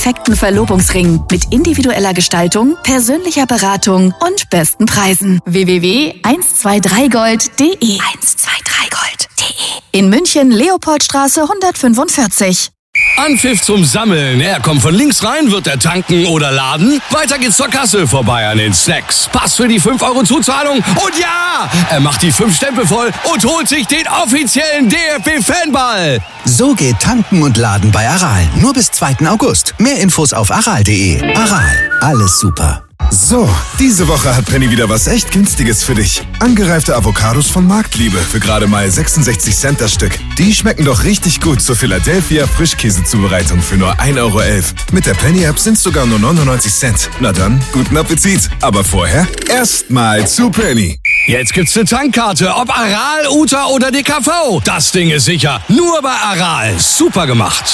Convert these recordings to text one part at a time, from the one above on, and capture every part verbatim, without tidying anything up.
perfekten Verlobungsring mit individueller Gestaltung, persönlicher Beratung und besten Preisen. w w w punkt eins zwei drei gold punkt de eins zwei drei gold punkt de In München, Leopoldstraße hundertfünfundvierzig. Anpfiff zum Sammeln. Er kommt von links rein, wird er tanken oder laden. Weiter geht's zur Kasse, vorbei an den Snacks. Pass für die fünf Euro Zuzahlung. Und ja, er macht die fünf Stempel voll und holt sich den offiziellen D F B-Fanball. So geht tanken und laden bei Aral. Nur bis zweiten August. Mehr Infos auf aral punkt de. Aral, alles super. So, diese Woche hat Penny wieder was echt Günstiges für dich. Angereifte Avocados von Marktliebe für gerade mal sechsundsechzig Cent das Stück. Die schmecken doch richtig gut zur Philadelphia Frischkäsezubereitung für nur ein Euro elf. Mit der Penny-App sind es sogar nur neunundneunzig Cent. Na dann, guten Appetit. Aber vorher erstmal zu Penny. Jetzt gibt's eine Tankkarte, ob Aral, Uta oder D K V. Das Ding ist sicher. Nur bei Aral. Super gemacht.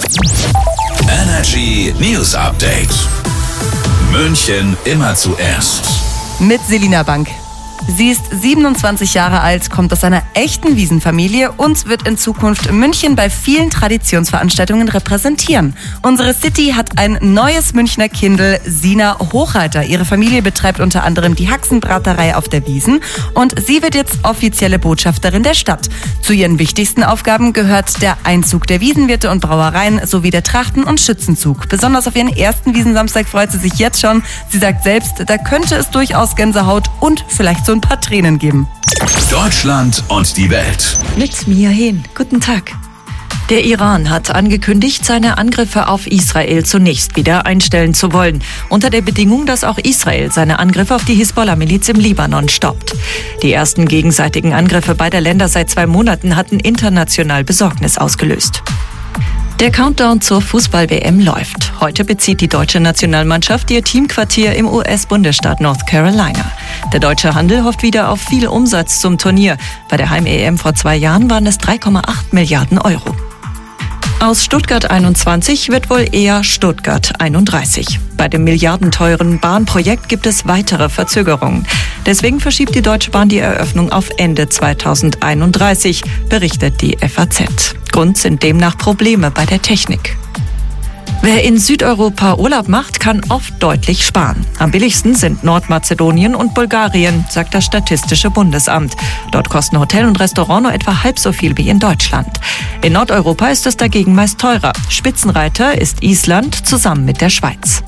Energy News Update. München immer zuerst. Mit Selina Bank. Sie ist siebenundzwanzig Jahre alt, kommt aus einer echten Wiesenfamilie und wird in Zukunft München bei vielen Traditionsveranstaltungen repräsentieren. Unsere City hat ein neues Münchner Kindl, Sina Hochreiter. Ihre Familie betreibt unter anderem die Haxenbraterei auf der Wiesn und sie wird jetzt offizielle Botschafterin der Stadt. Zu ihren wichtigsten Aufgaben gehört der Einzug der Wiesenwirte und Brauereien sowie der Trachten- und Schützenzug. Besonders auf ihren ersten Wiesensamstag freut sie sich jetzt schon. Sie sagt selbst, da könnte es durchaus Gänsehaut und vielleicht so ein paar Tränen geben. Deutschland und die Welt. Mit mir hin. Guten Tag. Der Iran hat angekündigt, seine Angriffe auf Israel zunächst wieder einstellen zu wollen, unter der Bedingung, dass auch Israel seine Angriffe auf die Hisbollah-Miliz im Libanon stoppt. Die ersten gegenseitigen Angriffe beider Länder seit zwei Monaten hatten international Besorgnis ausgelöst. Der Countdown zur Fußball-W M läuft. Heute bezieht die deutsche Nationalmannschaft ihr Teamquartier im U S-Bundesstaat North Carolina. Der deutsche Handel hofft wieder auf viel Umsatz zum Turnier. Bei der Heim-E M vor zwei Jahren waren es drei Komma acht Milliarden Euro. Aus Stuttgart einundzwanzig wird wohl eher Stuttgart einunddreißig. Bei dem milliardenteuren Bahnprojekt gibt es weitere Verzögerungen. Deswegen verschiebt die Deutsche Bahn die Eröffnung auf Ende zweitausendeinunddreißig, berichtet die F A Z. Grund sind demnach Probleme bei der Technik. Wer in Südeuropa Urlaub macht, kann oft deutlich sparen. Am billigsten sind Nordmazedonien und Bulgarien, sagt das Statistische Bundesamt. Dort kosten Hotel und Restaurant nur etwa halb so viel wie in Deutschland. In Nordeuropa ist es dagegen meist teurer. Spitzenreiter ist Island zusammen mit der Schweiz.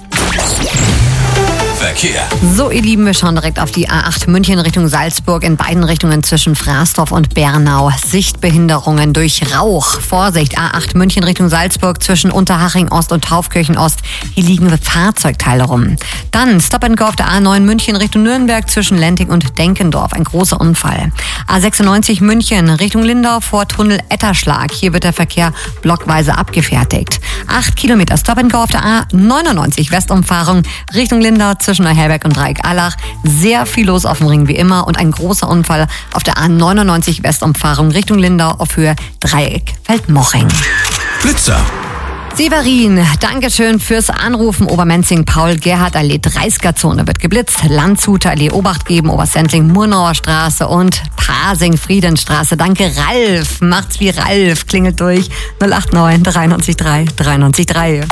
Verkehr. So, ihr Lieben, wir schauen direkt auf die A acht München Richtung Salzburg. In beiden Richtungen zwischen Frasdorf und Bernau. Sichtbehinderungen durch Rauch. Vorsicht, A acht München Richtung Salzburg zwischen Unterhaching Ost und Taufkirchen Ost. Hier liegen Fahrzeugteile rum. Dann Stop and Go auf der A neun München Richtung Nürnberg zwischen Lenting und Denkendorf. Ein großer Unfall. A sechsundneunzig München Richtung Lindau vor Tunnel Etterschlag. Hier wird der Verkehr blockweise abgefertigt. Acht Kilometer Stop and Go auf der A neunundneunzig Westumfahrung Richtung Lindau zwischen Neuherberg und Dreieck-Allach. Sehr viel los auf dem Ring wie immer und ein großer Unfall auf der A neunundneunzig Westumfahrung Richtung Lindau auf Höhe Dreieck-Feldmoching. Blitzer. Severin, Dankeschön fürs Anrufen. Obermenzing, Paul-Gerhardt-Allee, Dreißger-Zone wird geblitzt. Landshuter Allee, Obacht geben, Obersendling, Murnauer Straße und Pasing, Friedenstraße. Danke, Ralf. Macht's wie Ralf. Klingelt durch. null acht neun dreiundneunzig drei dreiundneunzig drei.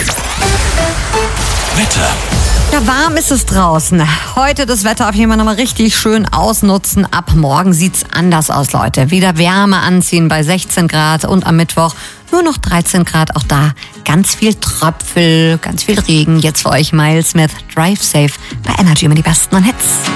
Wetter. Ja, warm ist es draußen. Heute das Wetter auf jeden Fall nochmal richtig schön ausnutzen. Ab morgen sieht's anders aus, Leute. Wieder Wärme anziehen bei sechzehn Grad und am Mittwoch nur noch dreizehn Grad. Auch da ganz viel Tröpfel, ganz viel Regen. Jetzt für euch Miles Smith, Drive Safe bei Energy mit die besten Hits.